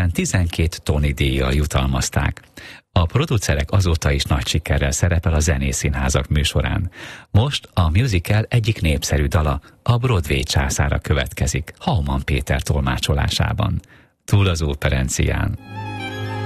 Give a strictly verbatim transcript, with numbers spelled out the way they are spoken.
Ezután tizenkét Tony díjjal jutalmazták. A producerek azóta is nagy sikerrel szerepel a zenészínházak műsorán. Most a musical egyik népszerű dala, a Broadway császára következik, Hauman Péter tolmácsolásában. Túl az operencián.